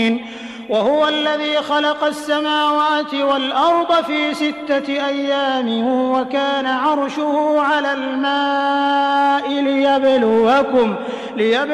وهو الذي خلق السماوات والأرض في 6 أيام وكان عرشه على الماء ليبلوكم